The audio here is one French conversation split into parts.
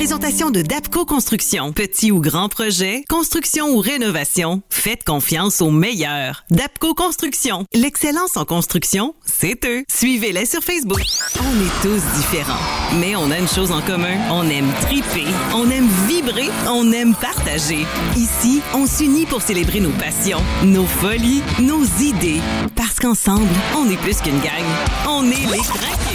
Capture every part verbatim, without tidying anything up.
présentation de Dapco Construction. Petit ou grand projet, construction ou rénovation, faites confiance aux meilleurs. Dapco Construction. L'excellence en construction, c'est eux. Suivez-les sur Facebook. On est tous différents, mais on a une chose en commun. On aime triper, on aime vibrer, on aime partager. Ici, on s'unit pour célébrer nos passions, nos folies, nos idées. Parce qu'ensemble, on est plus qu'une gang. On est les craqués.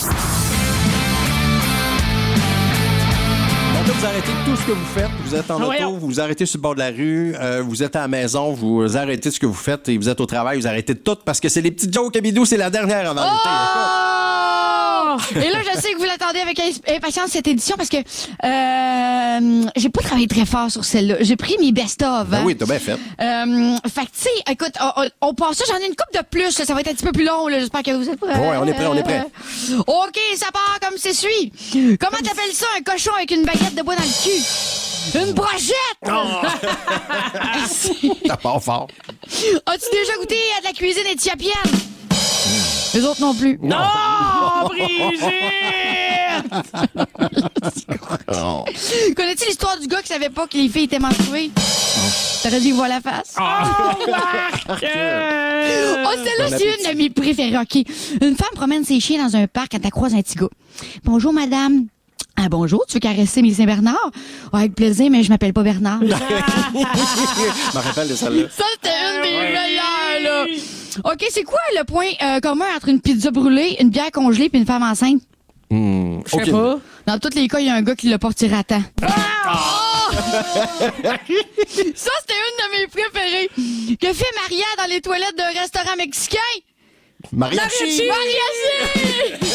Vous arrêtez tout ce que vous faites. Vous êtes en auto, Voyons. vous vous arrêtez sur le bord de la rue, euh, vous êtes à la maison, vous arrêtez ce que vous faites et vous êtes au travail, vous arrêtez tout parce que c'est les petites jokes à bidou, c'est la dernière avant l'été. Oh! Et là, je sais que vous l'attendez avec impatience cette édition parce que euh, j'ai pas travaillé très fort sur celle-là. J'ai pris mes best-of. Ben hein. oui, t'as bien fait. Euh, fait que, tu sais, écoute, on, on passe ça, j'en ai une couple de plus. Là, ça va être un petit peu plus long. Là, j'espère que vous êtes prêts. Ouais, on est prêt, on est prêt. Euh, OK, ça part comme c'est suit. Comment t'appelles ça, un cochon avec une baguette de bois dans le cul? Une brochette! Oh. Ça part fort. As-tu déjà goûté à de la cuisine éthiopienne? Les autres non plus. Non, Brigitte! Oh. Connais-tu l'histoire du gars qui savait pas que les filles étaient menstruées? T'aurais dû y voir la face. Oh, Marc! Oh, celle-là, c'est une de mes préférées. OK. Une femme promène ses chiens dans un parc quand elle croise un petit gars. Bonjour, madame. Ah, bonjour, tu veux caresser mes Saint-Bernard? Oh, avec plaisir, mais je m'appelle pas Bernard. Je me rappelle de celle-là. Ça, c'était une des meilleures, là. OK, c'est quoi le point euh, commun entre une pizza brûlée, une bière congelée et une femme enceinte? Hmm, Je sais aucune. pas. Dans tous les cas, il y a un gars qui l'a pas tiré à temps. Oh! Ça, c'était une de mes préférées. Que fait Maria dans les toilettes d'un restaurant mexicain? Mariachi! Mariachi!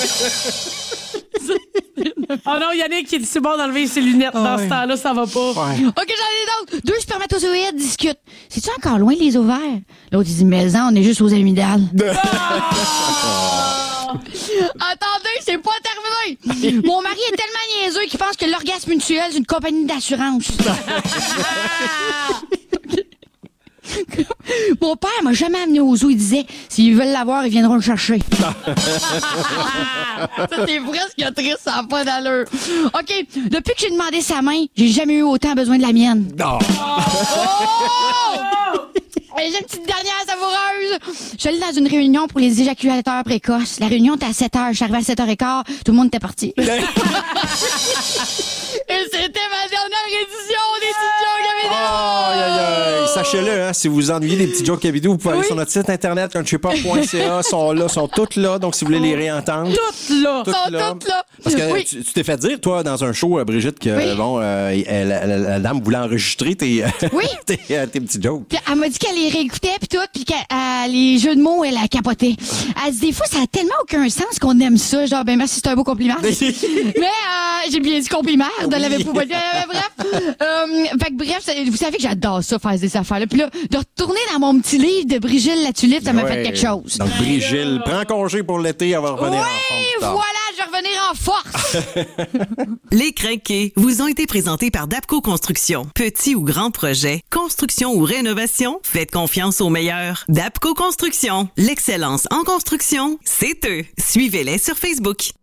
Oh non, Yannick qui est si bon d'enlever ses lunettes dans ce temps-là, ça va pas. Ouais. OK, j'en ai d'autres. Deux spermatozoïdes discutent. C'est-tu encore loin, les ovaires? L'autre, il dit, mais en, on est juste aux amygdales. Attendez, c'est pas terminé. Mon mari est tellement niaiseux qu'il pense que l'orgasme mutuel, c'est une compagnie d'assurance. Mon père m'a jamais amené au zoo. Il disait, s'ils veulent l'avoir, ils viendront le chercher. Ça, c'est presque triste, ça n'a pas d'allure. OK, depuis que j'ai demandé sa main, j'ai jamais eu autant besoin de la mienne. Non. Oh! Et j'ai une petite dernière savoureuse. Je suis allée dans une réunion pour les éjaculateurs précoces. La réunion était à sept heures. Je suis arrivée à sept heures quinze. Tout le monde était parti. Et c'était ma dernière édition des petites jokes à Aïe, aïe, aïe. Sachez-le, hein, si vous vous ennuyez des petits jokes à vidéo, vous pouvez aller Oui. sur notre site internet countrypop point c a. sont là, sont toutes là. Donc, si vous voulez les réentendre. Toutes là. Ils sont toutes là. Parce que Oui. tu tu t'es fait dire, toi, dans un show, euh, Brigitte, que Oui. bon, euh, elle- la, la- la dame voulait enregistrer tes, Oui. tes, euh, tes petits jokes. Puis elle m'a dit qu'elle les réécoutait puis tout, puis que euh, les jeux de mots, elle a capoté. Elle dit des fois, ça a tellement aucun sens qu'on aime ça. Genre, ben merci, c'est un beau compliment. Mais euh, j'ai bien dit compliment, de l'avait pas dit. Euh, bref. Euh, fait que bref, ça- vous savez que j'adore ça, faire des affaires-là. Puis là, de retourner dans mon petit livre de Brigille la Tulipe, ça m'a Ouais. fait quelque chose. Donc, Brigitte, prends congé pour l'été, elle va revenir en forme Oui, plus tard. voilà, je vais revenir en force. Les craqués vous ont été présentés par Dapco Construction. Petit ou grand projet, construction ou rénovation, faites confiance aux meilleurs. Dapco Construction. L'excellence en construction, c'est eux. Suivez-les sur Facebook.